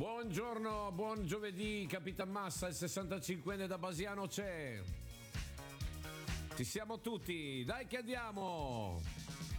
Buongiorno, buon giovedì, Capitan Massa, il 65enne da Basiano c'è. Ci siamo tutti, dai che andiamo!